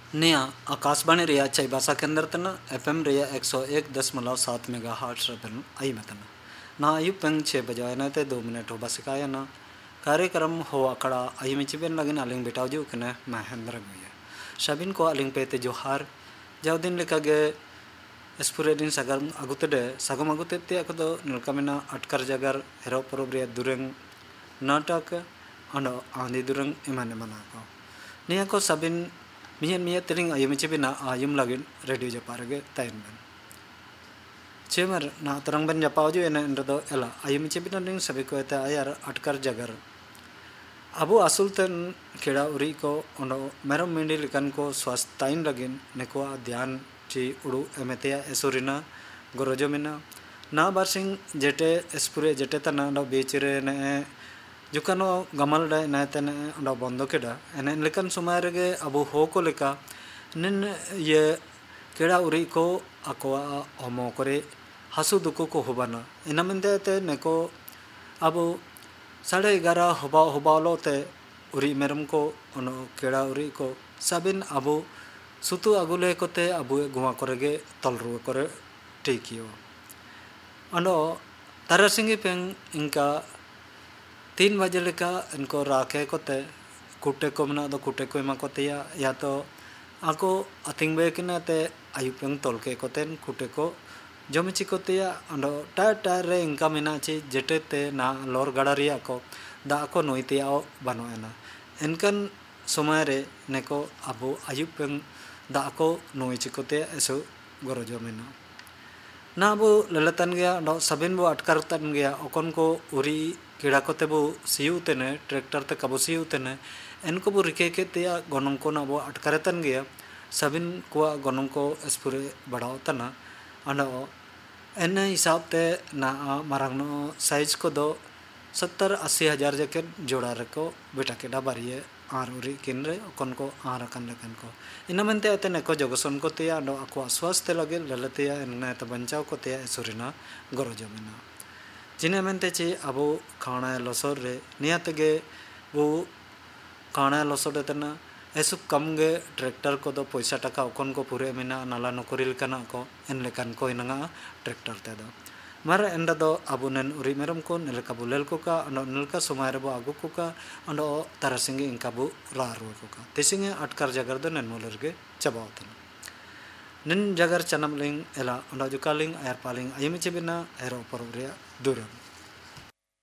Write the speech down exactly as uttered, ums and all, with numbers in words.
निया आकाशवाणी रिया चाईबासा केंद्र तना एफएम रिया एक सौ एक दशमलव सात मेगा हार्ट्स रबन आई मतना ना अयुब पेंग छः बजाए ना ते दो मिनट हो बसिकाया ना कार्यक्रम हो अकड़ा आई मिचिबेन लगिन अलिंग बेटाव जो कने महेंद्र गुया शबिन को अलिंग पेते जोहार जाव दिन लेका गे स्पुरे दिन सगम अगुतडे सगम अगुतेते अकदो नलकमिना अटकर जगर हेरो प्रोब्रिया दुरंग नाटक अनो आंधी दुरंग इमाने मना को निया को सबिन मियन मिया तिरिंग ayum cibina ayum lagi radio japarage tain ben cemer na terang ben japau ju ena endo ela ayum cibina ning sabi ko eta ayar atkar jagar abu asul ten keda uri ko ondo merom mindi likan ko swastain lagin neko dhyan ci udu emetea esurina gorojomina na barsing jete espure jete tana do bechire ne जुकानो Gamal day नायतने अंडा बंदो केडा एने लेकिन सुमारे के अबु हो को लेका निन ये केडा उरी को अकोआ होमो करे हसु दुको को होबाना इना मंदे ते neko अबु साढ़े ग्यारह होबा होबा लोते उरी मेरम को ono केडा उरी को साबिन अबु सुतु अगुले कोते अबु गुमा करेगे तलरु करे टेकियो अंडो तारासिंगी पेंग इनका तीन बजे लेका इनको राखे कोते कुटे को मना दो कुटे को एमा कोते या या तो आको अतिंग बे किना ते आयुपेंग तोलके कोतेन कुटे को जमिची कोते या अंडो टा टा रे इनका मिना ची जेटे ते ना लोर गड़ारिया को दा को नोइते आओ बनो एना इनकन समय रे neko अबो आयुपेंग दा को नोइची कोते एसो गरोजो मिना ना बो ललतन गया नो सबिन बो अटकर तन गया ओकन को उरी कीड़ा कोते बो सियु तेने ट्रैक्टर ते कबो सियु तेने इनको बो रिके के ते गनम को ना बो अटकर तन गया सबिन को गनम को स्पुरे बढ़ाओ तना अनो एने हिसाब ते ना मारंग नो साइज को दो सत्तर अस्सी हजार जैकेट जोड़ा रखो बेटा के डाबारिये आर उरी किनरे ओकन को आर अकन लेकन को इना मनते अते neko jogoson ko te ando aku स्वास्थ्य लगे ललते या इनने त बंचाव को ते सुरिना गरोजमिना जिने मनते ची अबो खाना लसोर रे नियतगे वो खाना लसोर तना एसु कम गे ट्रैक्टर को दो पैसा टका ओकन को पूरे मिना नाला नौकरी कना को इन लेकन को इनगा ट्रैक्टर ते दो मारे एंडा दो अबुनेन उरी मेरम को नेलका बुलेल को का अनो नेलका सुमारे बो आगु को का अनो तारासिंगे इनका बु रारो को का तेसिंगे अटकर जगर दो नेन मोलरगे चबाव तन निन जगर चनम लिंग एला अनो जुकालिंग आयर पालिंग आयमिचे बिना एरो परवरिया दुरम